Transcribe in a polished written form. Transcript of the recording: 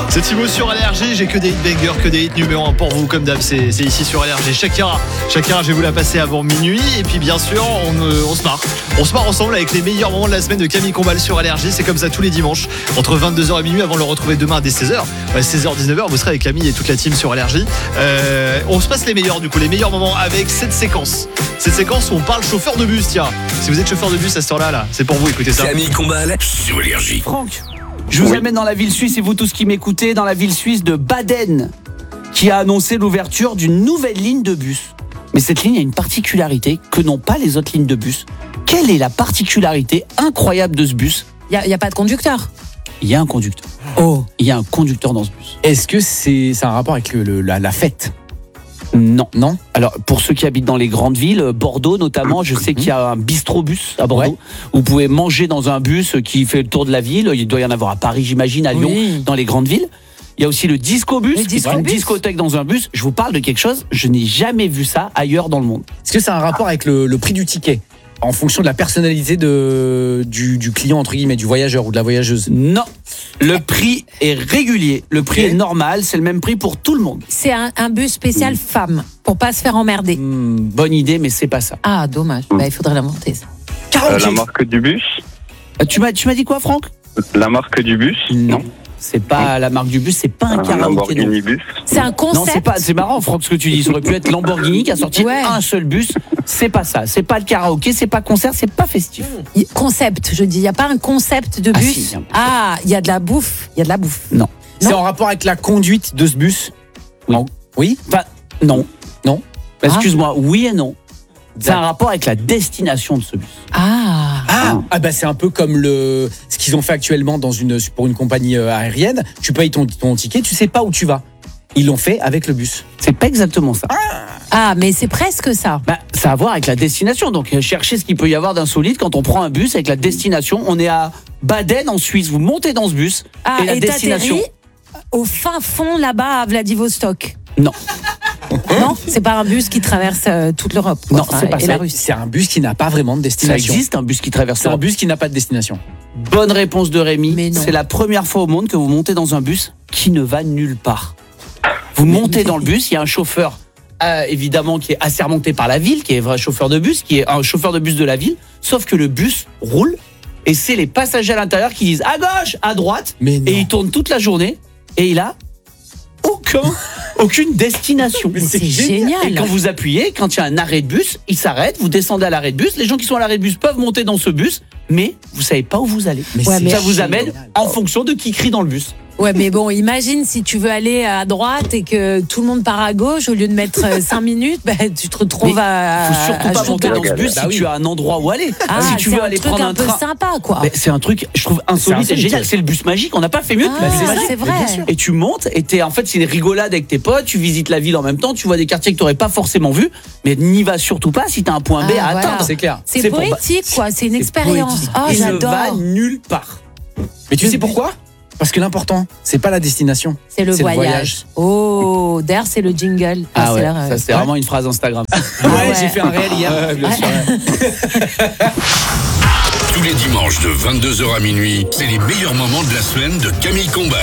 C'est Thibaut sur LRG, j'ai que des hit bangers, que des hits numéro 1 pour vous, comme d'hab, c'est ici sur LRG. Shakira, je vais vous la passer avant minuit. Et puis bien sûr, on se marre. On se marre ensemble avec les meilleurs moments de la semaine de Camille Combal sur LRG. C'est comme ça tous les dimanches, entre 22h et minuit, avant de le retrouver demain dès 16h. 16h-19h, vous serez avec Camille et toute la team sur LRG. On se passe les meilleurs moments avec cette séquence. Cette séquence où on parle chauffeur de bus, tiens. Si vous êtes chauffeur de bus à cette heure-là, c'est pour vous, écoutez ça. Camille Combal sur LRG. Franck, je vous amène dans la ville suisse, et vous tous qui m'écoutez, dans la ville suisse de Baden, qui a annoncé l'ouverture d'une nouvelle ligne de bus. Mais cette ligne a une particularité que n'ont pas les autres lignes de bus. Quelle est la particularité incroyable de ce bus ? Il n'y a pas de conducteur. Il y a un conducteur. Il y a un conducteur dans ce bus. Est-ce que c'est un rapport avec la fête ? Non. Alors, pour ceux qui habitent dans les grandes villes, Bordeaux notamment, je sais qu'il y a un bistrot-bus à Bordeaux, où vous pouvez manger dans un bus qui fait le tour de la ville. Il doit y en avoir à Paris, j'imagine, à Lyon, dans les grandes villes. Il y a aussi le disco-bus, qui est une discothèque dans un bus. Je vous parle de quelque chose, je n'ai jamais vu ça ailleurs dans le monde. Est-ce que c'est un rapport avec le prix du ticket ? En fonction de la personnalité du client, entre guillemets, du voyageur ou de la voyageuse ? Non. Le prix est régulier. Le prix est normal. C'est le même prix pour tout le monde. C'est un bus spécial femme, pour pas se faire emmerder. Bonne idée, mais c'est pas ça. Ah, dommage. Il faudrait l'inventer, ça. La marque du bus. Tu m'as dit quoi, Franck ? La marque du bus. Non. C'est pas la marque du bus, c'est pas un karaoké. Lamborghini bus. C'est un concept. Non, c'est marrant, Franck, ce que tu dis. Ça aurait pu être Lamborghini qui a sorti un seul bus. C'est pas ça. C'est pas le karaoké, c'est pas concert, c'est pas festif. Concept, je dis. Il n'y a pas un concept de bus. Si, il y a de la bouffe. Il y a de la bouffe. Non. C'est en rapport avec la conduite de ce bus ? Oui. Enfin, non. Excuse-moi, oui et non. C'est un rapport avec la destination de ce bus. C'est un peu comme ce qu'ils ont fait actuellement pour une compagnie aérienne. Tu payes ton ticket, tu sais pas où tu vas. Ils l'ont fait avec le bus. C'est pas exactement ça. Mais c'est presque ça. Ça a à voir avec la destination. Donc, cherchez ce qu'il peut y avoir d'insolite quand on prend un bus avec la destination. On est à Baden, en Suisse. Vous montez dans ce bus. Et la destination. Au fin fond, là-bas, à Vladivostok. Non. Non, c'est pas un bus qui traverse toute l'Europe. Non, c'est pas ça. La Russie. C'est un bus qui n'a pas vraiment de destination. Ça existe, un bus qui traverse C'est un l'Europe. bus qui n'a pas de destination. Bonne réponse de Rémi. Mais non. C'est la première fois au monde que vous montez dans un bus qui ne va nulle part. Vous montez dans le bus, il y a un chauffeur, évidemment, qui est assermenté par la ville, qui est un vrai chauffeur de bus, qui est un chauffeur de bus de la ville, sauf que le bus roule, et c'est les passagers à l'intérieur qui disent à gauche, à droite, Mais non. et il tourne toute la journée, et il a aucune destination. C'est génial. Et quand vous appuyez, quand il y a un arrêt de bus, il s'arrête, vous descendez à l'arrêt de bus, les gens qui sont à l'arrêt de bus peuvent monter dans ce bus, mais vous savez pas où vous allez. Ça vous amène en fonction de qui crie dans le bus. Ouais, mais bon, imagine si tu veux aller à droite et que tout le monde part à gauche, au lieu de mettre 5 minutes, tu te retrouves à. Faut surtout pas monter dans ce bus si tu as un endroit où aller. Si tu veux aller prendre un truc train. un peu sympa, quoi. C'est un truc, je trouve insolite et génial. C'est le bus magique. On n'a pas fait mieux que le bus magique. C'est vrai. Et tu montes et en fait, c'est une rigolade avec tes potes. Tu visites la ville en même temps. Tu vois des quartiers que tu n'aurais pas forcément vus. Mais n'y va surtout pas si tu as un point B à atteindre. C'est clair. C'est poétique, quoi. C'est une expérience. Oh, Il ne j'adore. va nulle part. Mais tu sais pourquoi ? Parce que l'important, c'est pas la destination. C'est le voyage. Oh, d'ailleurs, c'est le jingle. Ça c'est vraiment une phrase Instagram. J'ai fait un réel hier. Bien sûr. Tous les dimanches de 22h à minuit, c'est les meilleurs moments de la semaine de Camille Combal.